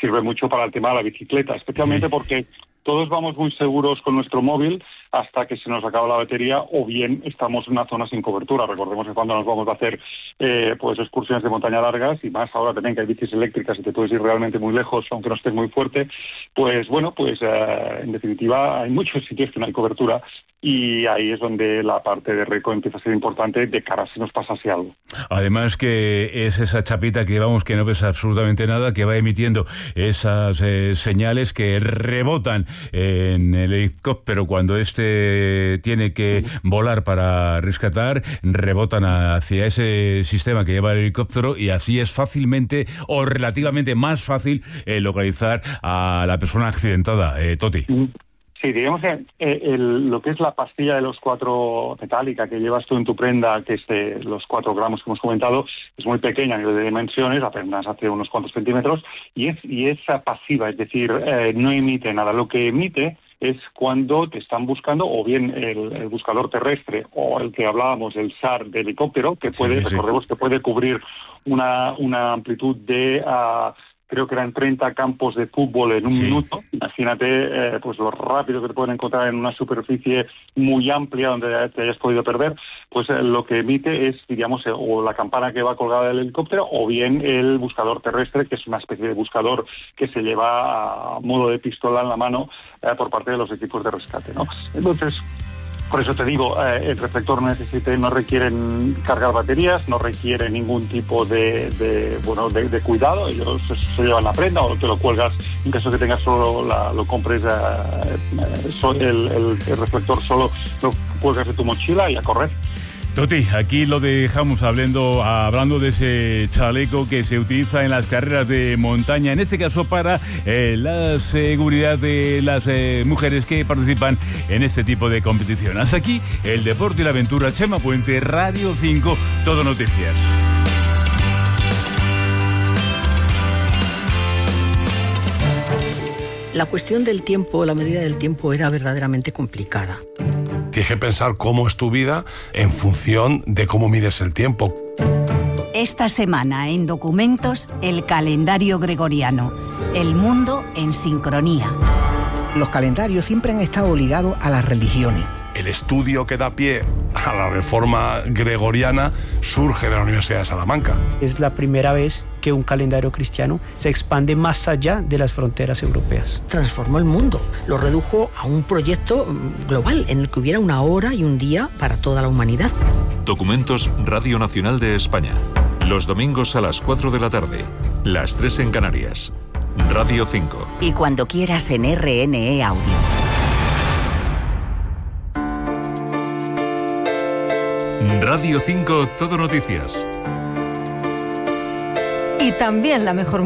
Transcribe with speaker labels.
Speaker 1: sirve mucho para el tema de la bicicleta, especialmente porque todos vamos muy seguros con nuestro móvil hasta que se nos acaba la batería o bien estamos en una zona sin cobertura. Recordemos que cuando nos vamos a hacer pues excursiones de montaña largas, y más ahora también que hay bicis eléctricas y te puedes ir realmente muy lejos aunque no estés muy fuerte, pues bueno, pues en definitiva hay muchos sitios que no hay cobertura y ahí es donde la parte de Reco empieza a ser importante de cara a si nos pasase algo.
Speaker 2: Además que es esa chapita que llevamos que no pesa absolutamente nada, que va emitiendo esas señales que rebotan en el helicóptero cuando tiene que volar para rescatar, rebotan hacia ese sistema que lleva el helicóptero y así es fácilmente o relativamente más fácil localizar a la persona accidentada. Toti.
Speaker 1: Sí, digamos que lo que es la pastilla de los 4 metálica que llevas tú en tu prenda, que es de los 4 gramos que hemos comentado, es muy pequeña a nivel de dimensiones, apenas hace unos cuantos centímetros, y es pasiva, es decir, no emite nada. Lo que emite es cuando te están buscando, o bien el buscador terrestre o el que hablábamos, el SAR de helicóptero, que puede, recordemos que puede cubrir una amplitud de creo que eran 30 campos de fútbol en un minuto. Imagínate pues lo rápido que te pueden encontrar en una superficie muy amplia donde te hayas podido perder. Pues lo que emite es, digamos, o la campana que va colgada del helicóptero o bien el buscador terrestre, que es una especie de buscador que se lleva a modo de pistola en la mano por parte de los equipos de rescate, ¿no? Entonces, por eso te digo, el reflector no requiere cargar baterías, no requiere ningún tipo de cuidado. Ellos se llevan la prenda o te lo cuelgas en caso que tengas solo lo compres el reflector solo lo cuelgas de tu mochila y a correr.
Speaker 2: Toti, aquí lo dejamos hablando de ese chaleco que se utiliza en las carreras de montaña, en este caso para la seguridad de las mujeres que participan en este tipo de competición. Hasta aquí el deporte y la aventura. Chema Puente, Radio 5, Todo Noticias.
Speaker 3: La cuestión del tiempo, la medida del tiempo era verdaderamente complicada.
Speaker 4: Tienes que pensar cómo es tu vida en función de cómo mides el tiempo.
Speaker 5: Esta semana en Documentos, el calendario gregoriano. El mundo en sincronía.
Speaker 6: Los calendarios siempre han estado ligados a las religiones.
Speaker 4: El estudio que da pie a la reforma gregoriana surge de la Universidad de Salamanca.
Speaker 7: Es la primera vez que un calendario cristiano se expande más allá de las fronteras europeas.
Speaker 3: Transformó el mundo, lo redujo a un proyecto global en el que hubiera una hora y un día para toda la humanidad.
Speaker 8: Documentos, Radio Nacional de España. Los domingos a las 4 de la tarde, las 3 en Canarias. Radio 5.
Speaker 5: Y cuando quieras en RNE Audio.
Speaker 8: Radio 5, Todo Noticias.
Speaker 5: Y también la mejor